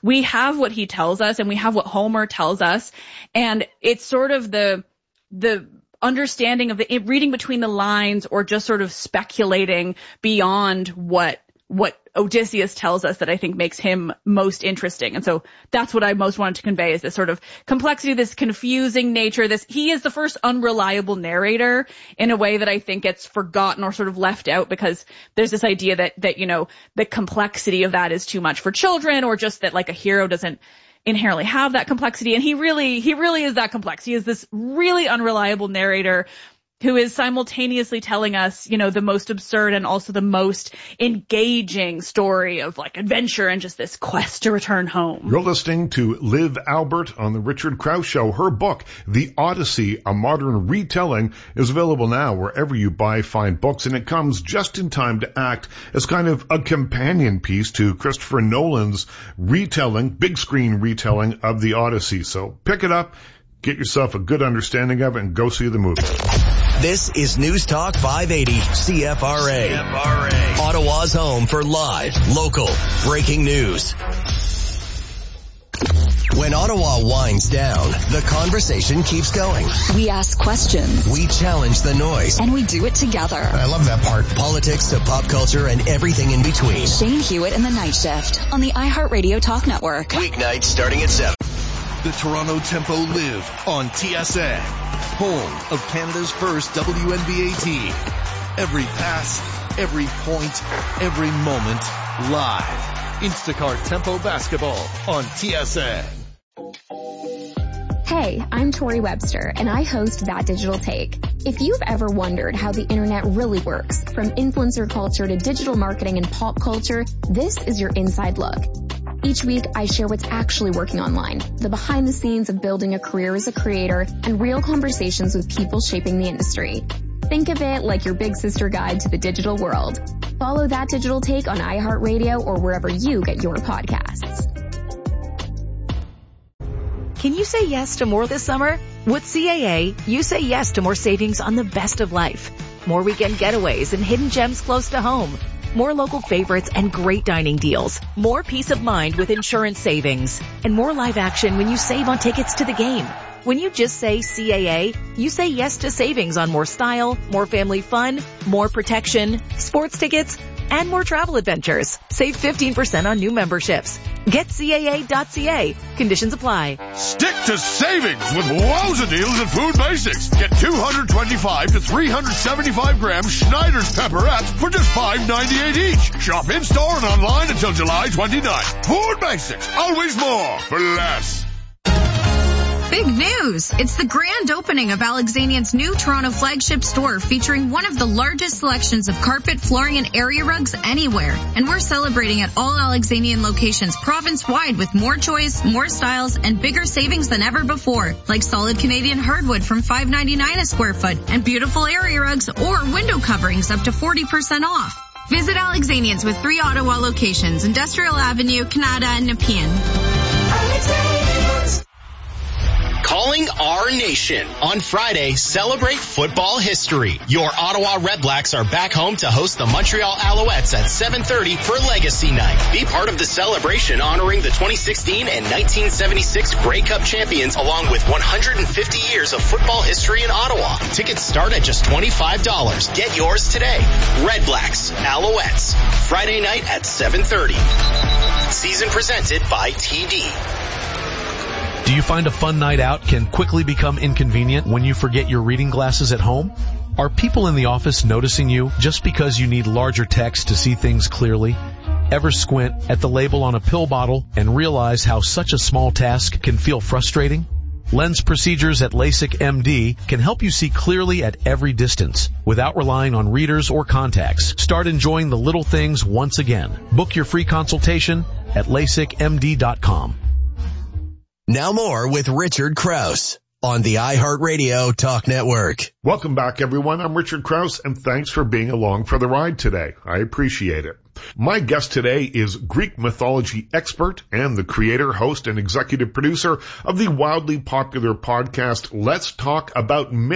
we have what he tells us and we have what Homer tells us. And it's sort of the understanding of the reading between the lines or just sort of speculating beyond what Odysseus tells us that I think makes him most interesting. And so that's what I most wanted to convey, is this sort of complexity, this confusing nature, he is the first unreliable narrator in a way that I think gets forgotten or sort of left out, because there's this idea that, the complexity of that is too much for children, or just that like a hero doesn't inherently have that complexity. And he really is that complex. He is this really unreliable narrator who is simultaneously telling us, the most absurd and also the most engaging story of like adventure and just this quest to return home. You're listening to Liv Albert on the Richard Krause Show. Her book, The Odyssey, A Modern Retelling, is available now wherever you buy fine books, and it comes just in time to act as kind of a companion piece to Christopher Nolan's big screen retelling of The Odyssey. So pick it up, get yourself a good understanding of it, and go see the movie. This is News Talk 580 CFRA. Ottawa's home for live, local, breaking news. When Ottawa winds down, the conversation keeps going. We ask questions. We challenge the noise. And we do it together. I love that part. Politics to pop culture and everything in between. Shane Hewitt in the Night Shift on the iHeartRadio Talk Network. Weeknights starting at 7. The Toronto Tempo live on TSN, home of Canada's first WNBA team. Every pass, every point, every moment, live. Instacart Tempo Basketball on TSN. Hey, I'm Tori Webster, and I host That Digital Take. If you've ever wondered how the internet really works, from influencer culture to digital marketing and pop culture, this is your inside look. Each week, I share what's actually working online, the behind the scenes of building a career as a creator, and real conversations with people shaping the industry. Think of it like your big sister guide to the digital world. Follow That Digital Take on iHeartRadio or wherever you get your podcasts. Can you say yes to more this summer? With CAA, you say yes to more savings on the best of life. More weekend getaways and hidden gems close to home. More local favorites and great dining deals. More peace of mind with insurance savings. And more live action when you save on tickets to the game. When you just say CAA, you say yes to savings on more style, more family fun, more protection, sports tickets, and more travel adventures. Save 15% on new memberships. Get CAA.ca. Conditions apply. Stick to savings with wowza deals at Food Basics. Get 225 to 375 gram Schneider's pepperettes for just $5.98 each. Shop in-store and online until July 29th. Food Basics. Always more for less. Big news! It's the grand opening of Alexanian's new Toronto flagship store, featuring one of the largest selections of carpet, flooring, and area rugs anywhere. And we're celebrating at all Alexanian locations province-wide with more choice, more styles, and bigger savings than ever before. Like solid Canadian hardwood from $5.99 a square foot, and beautiful area rugs or window coverings up to 40% off. Visit Alexanian's with 3 Ottawa locations, Industrial Avenue, Canada, and Nepean. Alexanian's. Calling our nation. On Friday, celebrate football history. Your Ottawa Redblacks are back home to host the Montreal Alouettes at 7:30 for Legacy Night. Be part of the celebration honoring the 2016 and 1976 Grey Cup champions, along with 150 years of football history in Ottawa. Tickets start at just $25. Get yours today. Redblacks, Alouettes. Friday night at 7:30. Season presented by TD. Do you find a fun night out can quickly become inconvenient when you forget your reading glasses at home? Are people in the office noticing you just because you need larger text to see things clearly? Ever squint at the label on a pill bottle and realize how such a small task can feel frustrating? Lens procedures at LASIK MD can help you see clearly at every distance without relying on readers or contacts. Start enjoying the little things once again. Book your free consultation at LASIKMD.com. Now more with Richard Krause on the iHeartRadio Talk Network. Welcome back, everyone. I'm Richard Krause, and thanks for being along for the ride today. I appreciate it. My guest today is Greek mythology expert and the creator, host, and executive producer of the wildly popular podcast Let's Talk About Myths.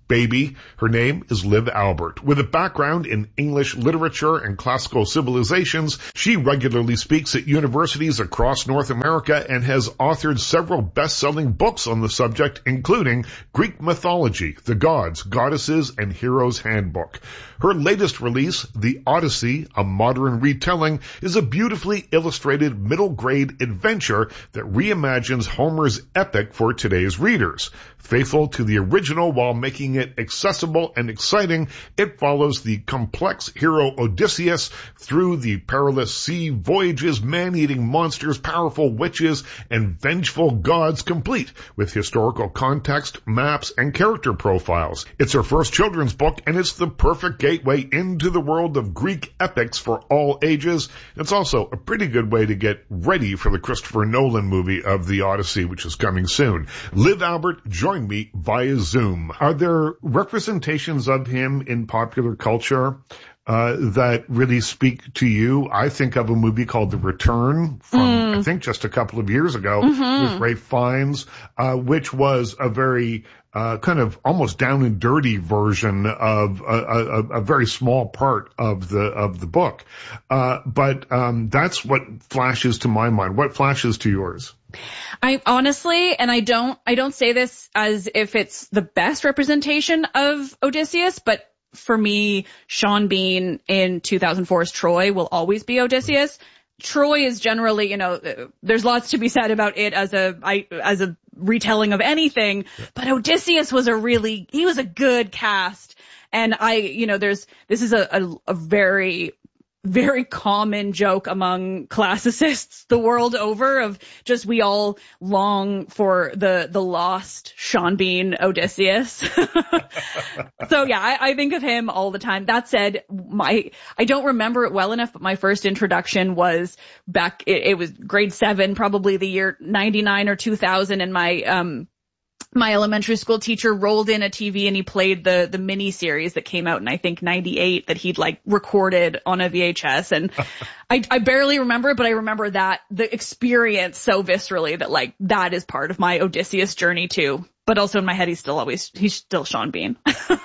baby. Her name is Liv Albert. With a background in English literature and classical civilizations, she regularly speaks at universities across North America and has authored several best-selling books on the subject, including Greek Mythology, The Gods, Goddesses, and Heroes Handbook. Her latest release, The Odyssey, a modern retelling, is a beautifully illustrated middle-grade adventure that reimagines Homer's epic for today's readers. Faithful to the original while making it accessible and exciting, it follows the complex hero Odysseus through the perilous sea voyages, man-eating monsters, powerful witches, and vengeful gods, complete with historical context, maps, and character profiles. It's her first children's book, and it's the perfect gateway into the world of Greek epics for all ages. It's also a pretty good way to get ready for the Christopher Nolan movie of The Odyssey, which is coming soon. Liv Albert joined me via Zoom. Are there representations of him in popular culture that really speak to you? I think of a movie called The Return from, I think, just a couple of years ago with Ralph Fiennes, which was a very kind of almost down and dirty version of a very small part of the book. But that's what flashes to my mind. What flashes to yours? I honestly, and I don't say this as if it's the best representation of Odysseus, but for me, Sean Bean in 2004's Troy will always be Odysseus. Troy is generally, there's lots to be said about it as a retelling of anything, but Odysseus was he was a good cast. And this is a very, very common joke among classicists the world over of just we all long for the lost Sean Bean Odysseus. So yeah, I think of him all the time. That said, I don't remember it well enough, but my first introduction was back, it was grade 7, probably the year 99 or 2000, and my elementary school teacher rolled in a TV and he played the mini series that came out in, I think, 98 that he'd recorded on a VHS. And I barely remember it, but I remember the experience so viscerally that that is part of my Odysseus journey too. But also in my head, he's still Sean Bean.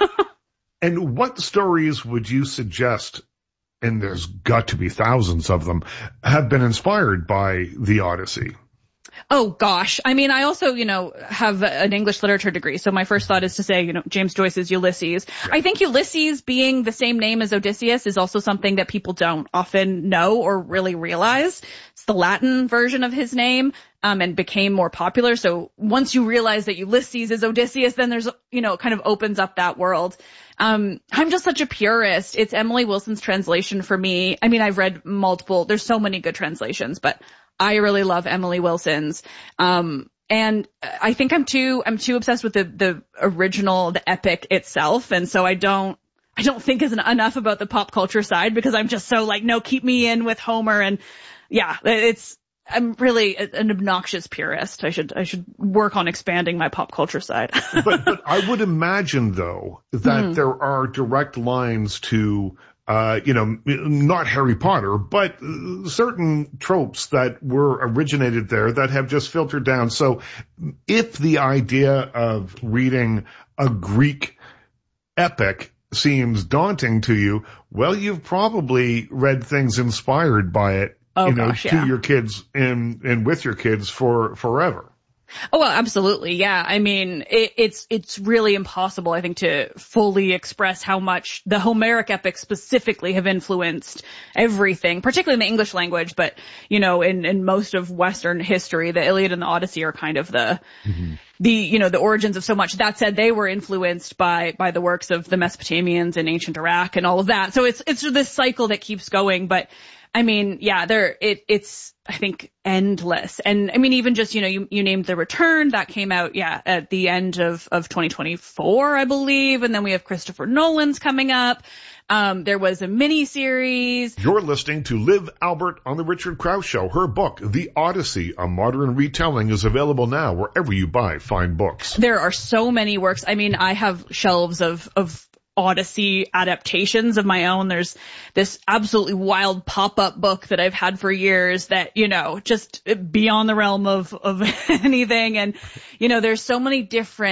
And what stories would you suggest, and there's got to be thousands of them, have been inspired by The Odyssey? Oh gosh. I mean, I also, have an English literature degree. So my first thought is to say, James Joyce's Ulysses. Yeah. I think Ulysses being the same name as Odysseus is also something that people don't often know or really realize. It's the Latin version of his name, and became more popular. So once you realize that Ulysses is Odysseus, then there's, it kind of opens up that world. I'm just such a purist. It's Emily Wilson's translation for me. I mean, I've read there's so many good translations, but I really love Emily Wilson's. And I think I'm too obsessed with the original, the epic itself. And so I don't think enough about the pop culture side because I'm just so no, keep me in with Homer. And yeah, I'm really an obnoxious purist. I should work on expanding my pop culture side. but I would imagine though that there are direct lines to not Harry Potter, but certain tropes that were originated there that have just filtered down. So if the idea of reading a Greek epic seems daunting to you, well, you've probably read things inspired by it, to your kids and with your kids for forever. Oh, well, absolutely. Yeah. I mean, it's really impossible, I think, to fully express how much the Homeric epics specifically have influenced everything, particularly in the English language. But, in most of Western history, the Iliad and the Odyssey are kind of the origins of so much. That said, they were influenced by the works of the Mesopotamians in ancient Iraq and all of that. So it's this cycle that keeps going. But I mean, yeah, it's, I think, endless. And I mean, even just, you named The Return that came out, at the end of 2024, I believe. And then we have Christopher Nolan's coming up. There was a mini series. You're listening to Liv Albert on the Richard Krause Show. Her book, The Odyssey, a modern retelling, is available now wherever you buy fine books. There are so many works. I mean, I have shelves of Odyssey adaptations of my own. There's this absolutely wild pop-up book that I've had for years that, just beyond the realm of anything. And, there's so many different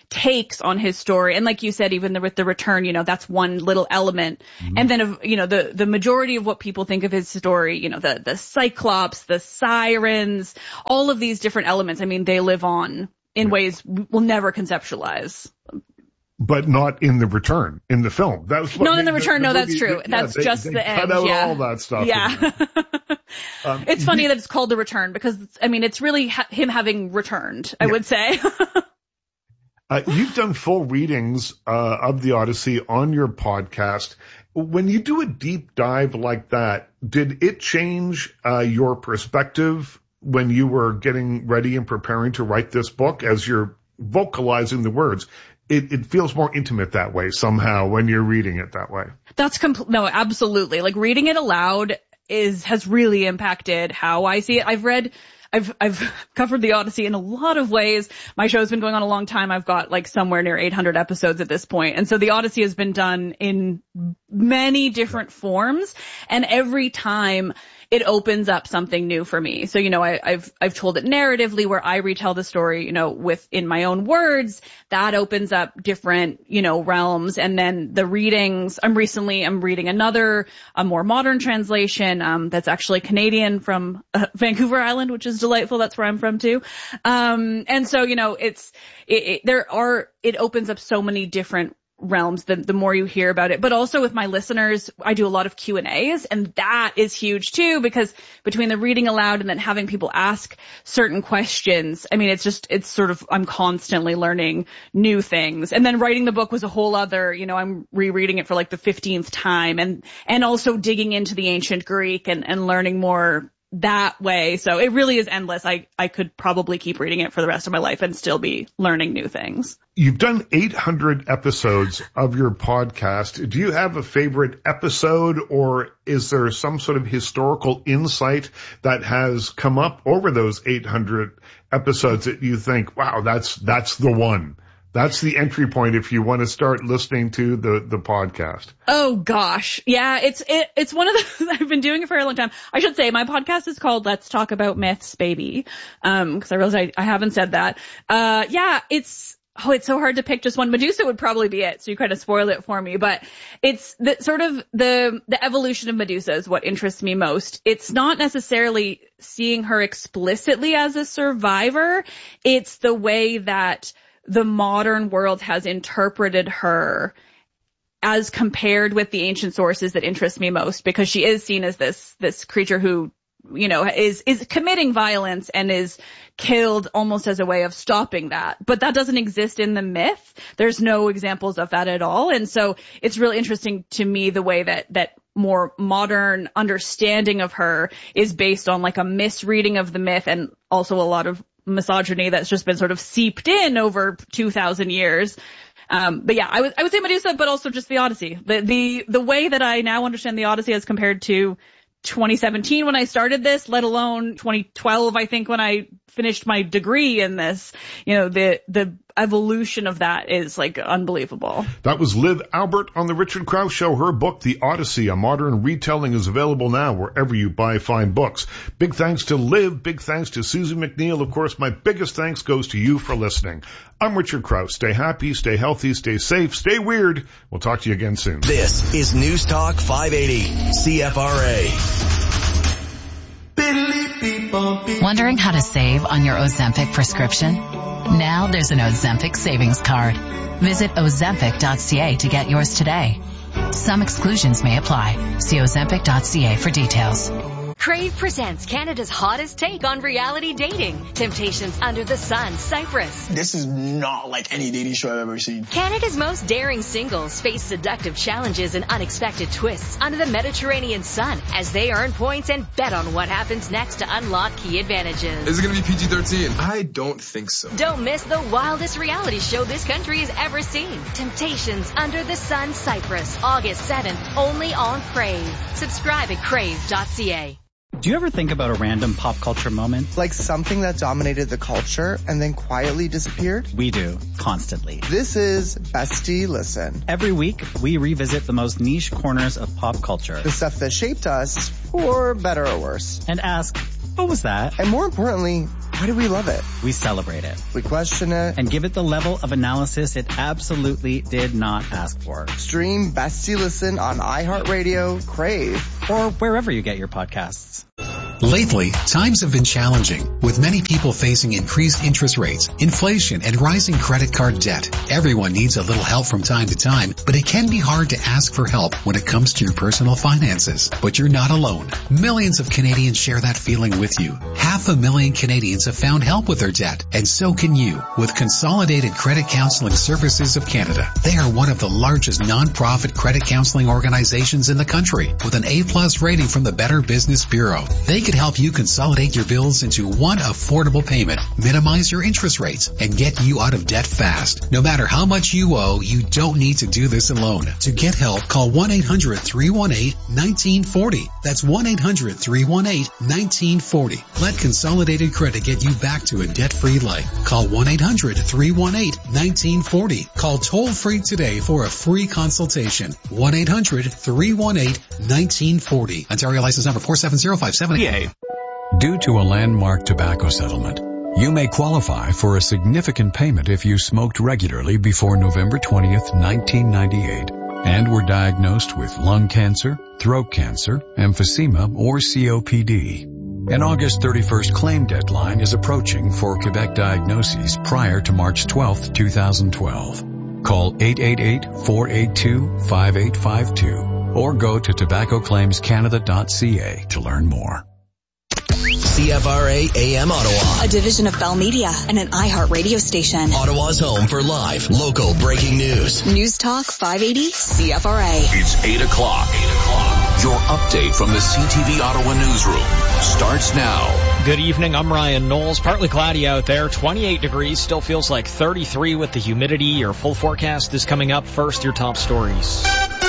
takes on his story. And like you said, even with the return, you know, that's one little element. Mm-hmm. And then, you know, the majority of what people think of his story, you know, the Cyclops, the sirens, all of these different elements, I mean, they live on in ways we'll never conceptualize. But not in the return, in the film. That was not in the return. No, that's true. That's just the end. Cut out all that stuff. Yeah. It's funny that it's called The Return because, I mean, it's really him having returned, I would say. You've done full readings of the Odyssey on your podcast. When you do a deep dive like that, did it change your perspective when you were getting ready and preparing to write this book as you're vocalizing the words? It feels more intimate that way somehow when you're reading it that way. No, absolutely. Like reading it aloud has really impacted how I see it. I've covered the Odyssey in a lot of ways. My show's been going on a long time. I've got like somewhere near 800 episodes at this point. And so the Odyssey has been done in many different forms. And every time it opens up something new for me. So, you know, I've told it narratively where I retell the story, you know, in my own words. That opens up different, you know, realms. And then the readings, I'm reading a more modern translation, that's actually Canadian from Vancouver Island, which is delightful. That's where I'm from too. And so, you know, it opens up so many different realms the more you hear about it. But also with my listeners, I do a lot of Q&As, and that is huge too, because between the reading aloud and then having people ask certain questions, I mean, I'm constantly learning new things. And then writing the book was a whole other, you know, I'm rereading it for like the 15th time and also digging into the ancient Greek and learning more that way. So it really is endless. I could probably keep reading it for the rest of my life and still be learning new things. You've done 800 episodes of your podcast. Do you have a favorite episode, or is there some sort of historical insight that has come up over those 800 episodes that you think, wow, that's the one? That's the entry point if you want to start listening to the podcast. Oh gosh. Yeah, it's one of the, I've been doing it for a long time. I should say my podcast is called Let's Talk About Myths, Baby. Cause I realized I haven't said that. Yeah, it's so hard to pick just one. Medusa would probably be it. So you kind of spoiled it for me, but it's the evolution of Medusa is what interests me most. It's not necessarily seeing her explicitly as a survivor. It's the way that the modern world has interpreted her as compared with the ancient sources that interest me most, because she is seen as this creature who, you know, is committing violence and is killed almost as a way of stopping that. But that doesn't exist in the myth. There's no examples of that at all. And so it's really interesting to me the way that more modern understanding of her is based on like a misreading of the myth, and also a lot of misogyny that's just been sort of seeped in over 2,000 years. But yeah, I would say Medusa, but also just the Odyssey. The way that I now understand the Odyssey as compared to 2017 when I started this, let alone 2012, I think, when I finished my degree in this, you know, the evolution of that is like unbelievable. That was Liv Albert on the Richard Krause Show. Her book, The Odyssey, a modern retelling, is available now wherever you buy fine books. Big thanks to Liv. Big thanks to Susan McNeil. Of course, my biggest thanks goes to you for listening. I'm Richard Krause. Stay happy, stay healthy, stay safe, stay weird. We'll talk to you again soon. This is News Talk 580 CFRA. Wondering how to save on your Ozempic prescription? Now there's an Ozempic savings card. Visit Ozempic.ca to get yours today. Some exclusions may apply. See Ozempic.ca for details. Crave presents Canada's hottest take on reality dating. Temptations Under the Sun, Cyprus. This is not like any dating show I've ever seen. Canada's most daring singles face seductive challenges and unexpected twists under the Mediterranean sun as they earn points and bet on what happens next to unlock key advantages. Is it going to be PG-13? I don't think so. Don't miss the wildest reality show this country has ever seen. Temptations Under the Sun, Cyprus, August 7th, only on Crave. Subscribe at crave.ca. Do you ever think about a random pop culture moment? Like something that dominated the culture and then quietly disappeared? We do, constantly. This is Bestie Listen. Every week, we revisit the most niche corners of pop culture. The stuff that shaped us, for better or worse. And ask, what was that? And more importantly, Why do we love it? We celebrate it. We question it. And give it the level of analysis it absolutely did not ask for. Stream Best You Listen on iHeartRadio, Crave, or wherever you get your podcasts. Lately, times have been challenging, with many people facing increased interest rates, inflation, and rising credit card debt. Everyone needs a little help from time to time, but it can be hard to ask for help when it comes to your personal finances. But you're not alone. Millions of Canadians share that feeling with you. 500,000 Canadians have found help with their debt, and so can you, with Consolidated Credit Counseling Services of Canada. They are one of the largest non-profit credit counseling organizations in the country, with an A+ rating from the Better Business Bureau. They could help you consolidate your bills into one affordable payment, minimize your interest rates, and get you out of debt fast. No matter how much you owe, you don't need to do this alone. To get help, call 1-800-318-1940. That's 1-800-318-1940. Let Consolidated Credit get you back to a debt-free life. Call 1-800-318-1940. Call toll-free today for a free consultation. 1-800-318-1940. Ontario license number 470578. Due to a landmark tobacco settlement, you may qualify for a significant payment if you smoked regularly before November 20th, 1998, and were diagnosed with lung cancer, throat cancer, emphysema, or COPD. An August 31st claim deadline is approaching for Quebec diagnoses prior to March 12th, 2012. Call 888-482-5852 or go to tobaccoclaimscanada.ca to learn more. CFRA AM Ottawa, a division of Bell Media and an iHeart radio station. Ottawa's home for live, local breaking news. News Talk 580 CFRA. It's 8 o'clock. Your update from the CTV Ottawa newsroom starts now. Good evening, I'm Ryan Knowles. Partly cloudy out there, 28 degrees, still feels like 33 with the humidity. Your full forecast is coming up. First, your top stories.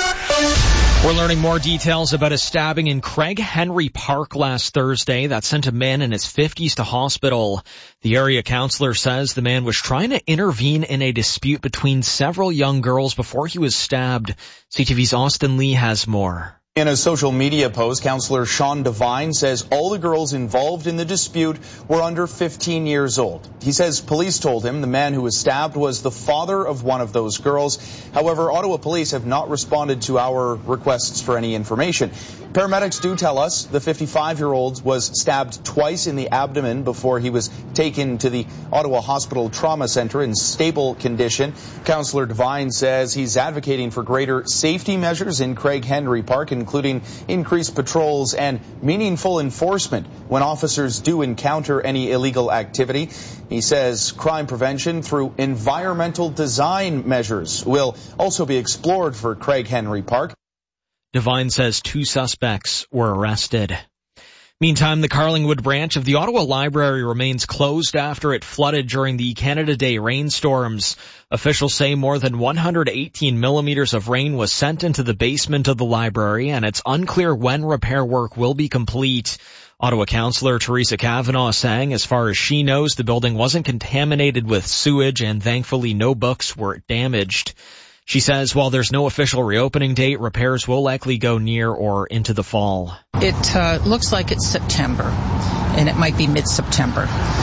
We're learning more details about a stabbing in Craig Henry Park last Thursday that sent a man in his 50s to hospital. The area counselor says the man was trying to intervene in a dispute between several young girls before he was stabbed. CTV's Austin Lee has more. In a social media post, Councillor Sean Devine says all the girls involved in the dispute were under 15 years old. He says police told him the man who was stabbed was the father of one of those girls. However, Ottawa police have not responded to our requests for any information. Paramedics do tell us the 55-year-old was stabbed twice in the abdomen before he was taken to the Ottawa Hospital Trauma Centre in stable condition. Councillor Devine says he's advocating for greater safety measures in Craig Henry Park, including increased patrols and meaningful enforcement when officers do encounter any illegal activity. He says crime prevention through environmental design measures will also be explored for Craig Henry Park. Devine says 2 suspects were arrested. Meantime, the Carlingwood branch of the Ottawa Library remains closed after it flooded during the Canada Day rainstorms. Officials say more than 118 millimeters of rain was sent into the basement of the library, and it's unclear when repair work will be complete. Ottawa Councillor Teresa Kavanagh saying as far as she knows, the building wasn't contaminated with sewage and thankfully no books were damaged. She says while there's no official reopening date, repairs will likely go near or into the fall. It looks like it's September, and it might be mid-September.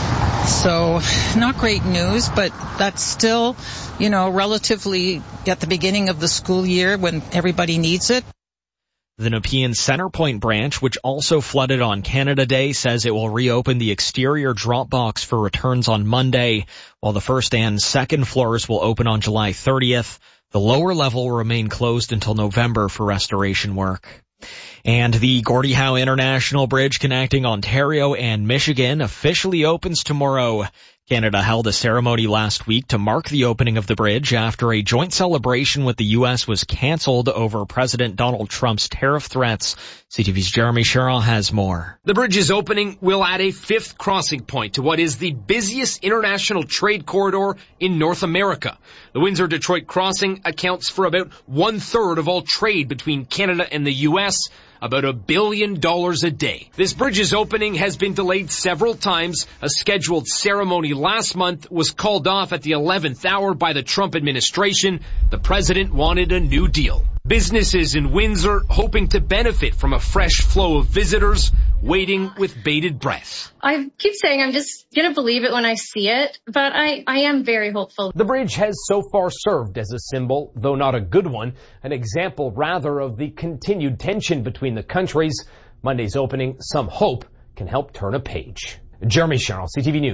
So not great news, but that's still, relatively at the beginning of the school year when everybody needs it. The Nepean Centrepoint branch, which also flooded on Canada Day, says it will reopen the exterior drop box for returns on Monday, while the first and second floors will open on July 30th. The lower level will remain closed until November for restoration work. And the Gordie Howe International Bridge connecting Ontario and Michigan officially opens tomorrow. Canada held a ceremony last week to mark the opening of the bridge after a joint celebration with the U.S. was canceled over President Donald Trump's tariff threats. CTV's Jeremy Sherrill has more. The bridge's opening will add a 5th crossing point to what is the busiest international trade corridor in North America. The Windsor-Detroit crossing accounts for about 1/3 of all trade between Canada and the U.S., about $1 billion a day. This bridge's opening has been delayed several times. A scheduled ceremony last month was called off at the 11th hour by the Trump administration. The president wanted a new deal. Businesses in Windsor hoping to benefit from a fresh flow of visitors waiting with bated breath. I keep saying I'm just going to believe it when I see it, but I am very hopeful. The bridge has so far served as a symbol, though not a good one, an example rather of the continued tension between the countries. Monday's opening, some hope, can help turn a page. Jeremy Sherrill, CTV News.